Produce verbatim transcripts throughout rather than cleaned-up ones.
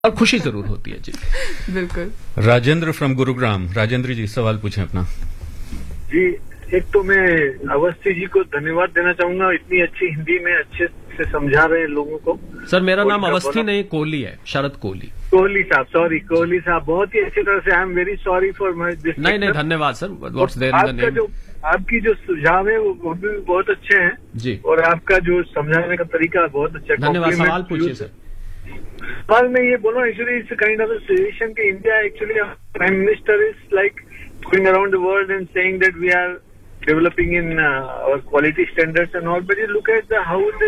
और खुशी जरूर होती है। जी बिल्कुल। राजेंद्र फ्रॉम गुरुग्राम, राजेंद्र जी सवाल पूछें अपना। जी, एक तो मैं अवस्थी जी को धन्यवाद देना चाहूंगा, इतनी अच्छी हिंदी में अच्छे से समझा रहे हैं लोगों को। सर मेरा नाम अवस्थी नहीं, कोहली है, शरद कोहली। कोहली साहब, सॉरी कोहली साहब, बहुत ही अच्छी तरह से। I am very sorry for my this. नहीं नहीं, धन्यवाद sir. What's there in the name. जो आपकी जो सुझाव है वो भी बहुत अच्छे हैं जी, और आपका जो समझाने का तरीका बहुत अच्छा है। धन्यवाद। सवाल पूछिए सर। सवाल मैं ये बोलूँ, actually it's kind of a situation कि India actually prime minister is like going around the world and saying that we are developing in uh, our quality standards and all, but you look at the how the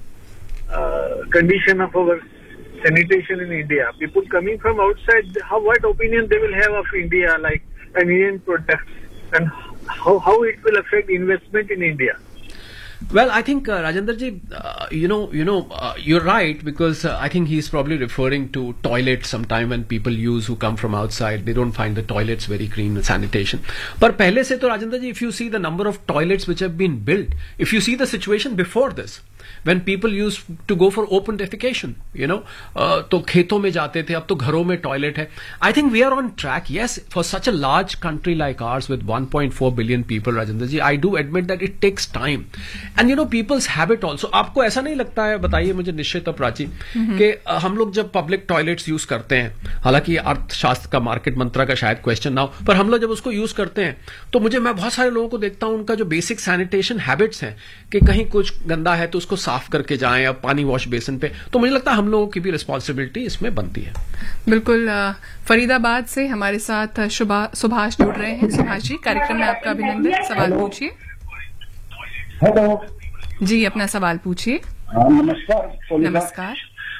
uh, condition of our sanitation in India. People coming from outside, how what opinion they will have of India, like an Indian products, and how how it will affect investment in India. Well, I think uh, Rajendra ji, uh, you know, you know, uh, you're right, because uh, I think he's probably referring to toilets. Sometime when people use who come from outside, they don't find the toilets very clean, sanitation. पर पहले से तो राजेंद्र जी, if you see the number of toilets which have been built, if you see the situation before this, when people used to go for open defecation, you know, uh, तो खेतों में जाते थे, अब तो घरों में टॉयलेट है. I think we are on track. Yes, for such a large country like ours with one point four billion people, Rajendra ji, I do admit that it takes time. And you know, people's habit also. आपको ऐसा नहीं लगता है, बताइए मुझे निश्चित और प्राची, कि हम लोग जब पब्लिक टॉयलेट्स यूज करते हैं, हालांकि अर्थशास्त्र का, मार्केट मंत्रा का शायद क्वेश्चन ना हो, पर हम लोग जब उसको यूज करते हैं तो मुझे, मैं बहुत सारे लोगों को देखता हूं, उनका जो बेसिक सैनिटेशन हैबिट्स हैं कि कहीं कुछ गंदा है तो उसको साफ करके जाएं, या पानी वॉश बेसिन पे, तो मुझे लगता है हम लोगों की भी रिस्पॉन्सिबिलिटी इसमें बनती है। बिल्कुल। फरीदाबाद से हमारे साथ सुभाष जुड़ रहे हैं। सुभाष जी, कार्यक्रम में आपका अभिनंदन। सवाल पूछिए। हेलो जी, अपना सवाल पूछिए। नमस्कार। नमस्कार।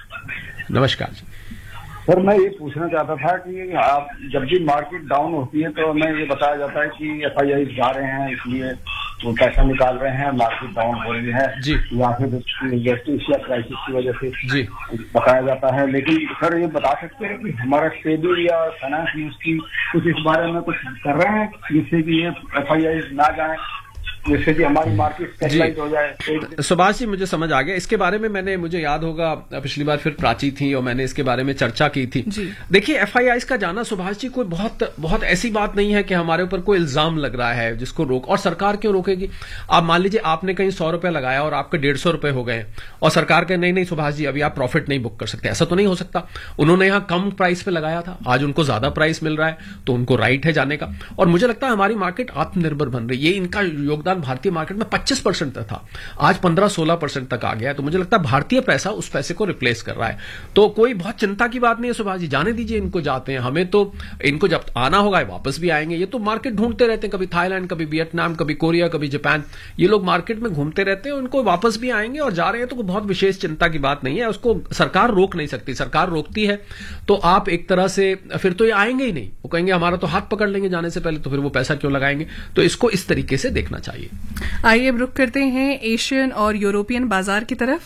नमस्कार जी। सर मैं ये पूछना चाहता था कि आप जब भी मार्केट डाउन होती है तो हमें ये बताया जाता है कि एफ आई आई जा रहे हैं, इसलिए वो पैसा निकाल रहे हैं, मार्केट डाउन हो रही है जी, या फिर जस्टिस या क्राइसिस की वजह से जी बताया जाता है। लेकिन सर ये बता सकते हैं कि हमारा सेबी या फाइनेंस न्यूज की कुछ इस बारे में कुछ कर रहे हैं जिससे कि ये एफ आई आई ना जाए, जिससे कि हमारी मार्केट स्टेबलाइज हो जाए। सुभाष जी, मुझे समझ आ गया। इसके बारे में मैंने, मुझे याद होगा पिछली बार फिर प्राची थी और मैंने इसके बारे में चर्चा की थी। देखिए, एफ आई आई का जाना सुभाष जी कोई बहुत बहुत ऐसी बात नहीं है कि हमारे ऊपर कोई इल्जाम लग रहा है जिसको रोक, और सरकार क्यों रोकेगी? आप मान लीजिए आपने कहीं सौ रुपए लगाया और आपके डेढ़ सौ रुपए हो गए और सरकार के नहीं नहीं सुभाष जी अभी आप प्रॉफिट नहीं बुक कर सकते, ऐसा तो नहीं हो सकता। उन्होंने यहाँ कम प्राइस पे लगाया था, आज उनको ज्यादा प्राइस मिल रहा है, तो उनको राइट है जाने का। और मुझे लगता है हमारी मार्केट आत्मनिर्भर बन रही है। ये इनका योगदान भारतीय मार्केट में पच्चीस परसेंट तक था, आज पंद्रह सोलह परसेंट तक आ गया। तो मुझे लगता है भारतीय पैसा उस पैसे को रिप्लेस कर रहा है, तो कोई बहुत चिंता की बात नहीं है सुभाष जी, जाने दीजिए इनको, जाते हैं। हमें तो इनको जब आना होगा वापस भी आएंगे। ये तो मार्केट ढूंढते रहते हैं, कभी थाईलैंड, कभी वियतनाम, कभी कोरिया, कभी जापान, ये लोग मार्केट में घूमते रहते हैं, उनको वापस भी आएंगे और जा रहे हैं, तो बहुत विशेष चिंता की बात नहीं है। उसको सरकार रोक नहीं सकती। सरकार रोकती है तो आप एक तरह से फिर तो ये आएंगे ही नहीं, वो कहेंगे हमारा तो हाथ पकड़ लेंगे जाने से पहले, तो फिर वो पैसा क्यों लगाएंगे? तो इसको इस तरीके से देखना चाहिए। आइए अब रुख करते हैं एशियन और यूरोपियन बाजार की तरफ।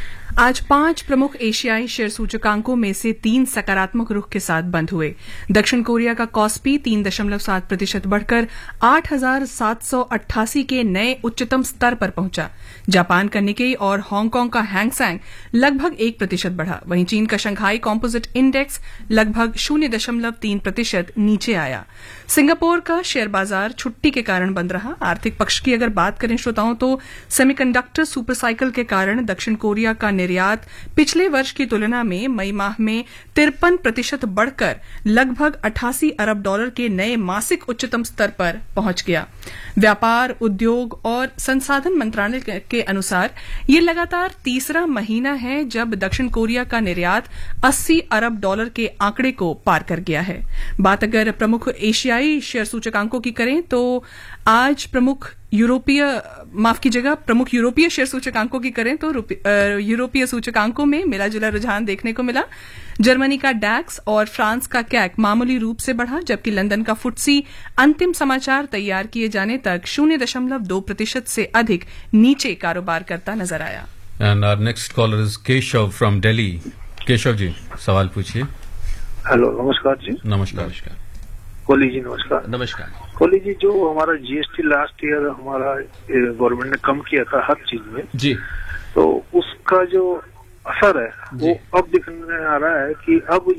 आज पांच प्रमुख एशियाई शेयर सूचकांकों में से तीन सकारात्मक रुख के साथ बंद हुए। दक्षिण कोरिया का कॉस्पी तीन दशमलव सात प्रतिशत बढ़कर आठ हजार सात सौ अट्ठासी के नए उच्चतम स्तर पर पहुंचा। जापान का निकेई और हांगकांग का हैंगसेंग लगभग एक प्रतिशत बढ़ा। वहीं चीन का शंघाई कॉम्पोजिट इंडेक्स लगभग शून्य दशमलव तीन प्रतिशत नीचे आया। सिंगापुर का शेयर बाजार छुट्टी के कारण बंद रहा। आर्थिक पक्ष की अगर बात करें श्रोताओं, तो सेमीकंडक्टर सुपर साइकिल के कारण दक्षिण कोरिया का निर्यात पिछले वर्ष की तुलना में मई माह में तिरपन प्रतिशत बढ़कर लगभग अठासी अरब डॉलर के नए मासिक उच्चतम स्तर पर पहुंच गया। व्यापार, उद्योग और संसाधन मंत्रालय के अनुसार ये लगातार तीसरा महीना है जब दक्षिण कोरिया का निर्यात अस्सी अरब डॉलर के आंकड़े को पार कर गया है। बात अगर प्रमुख एशियाई शेयर सूचकांकों की करें तो आज प्रमुख यूरोपीय माफ कीजिएगा प्रमुख यूरोपीय शेयर सूचकांकों की करें तो यूरोपीय सूचकांकों में मिला जुला रुझान देखने को मिला। जर्मनी का डैक्स और फ्रांस का कैक मामूली रूप से बढ़ा, जबकि लंदन का फुटसी अंतिम समाचार तैयार किए जाने तक शून्य दशमलव दो प्रतिशत से अधिक नीचे कारोबार करता नजर आया। And our next collar is Keshav from Delhi. Keshav ji, सवाल पूछिए। हेलो, नमस्कार जी। नमस्कार। नमस्कार कोहली जी, नमस्कार। नमस्कार कोहली जी, जो हमारा G S T last year हमारा गवर्नमेंट ने कम किया था हर चीज में जी, तो उसका जो असर है वो अब दिखने आ रहा है कि अब